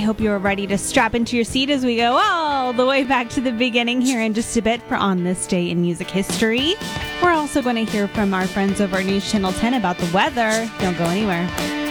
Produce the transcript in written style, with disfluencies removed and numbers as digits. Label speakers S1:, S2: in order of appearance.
S1: hope you're ready to strap into your seat as we go all the way back to the beginning here in just a bit for On This Day in Music History. We're also going to hear from our friends over at News Channel 10 about the weather. Don't go anywhere.